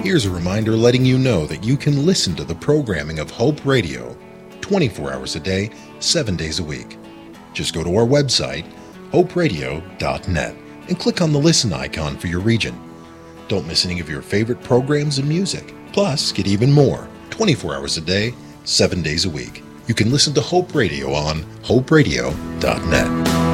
Here's a reminder letting you know that you can listen to the programming of Hope Radio 24 hours a day, 7 days a week. Just go to our website, hoperadio.net, and click on the listen icon for your region. Don't miss any of your favorite programs and music. Plus, get even more 24 hours a day, 7 days a week. You can listen to Hope Radio on hoperadio.net.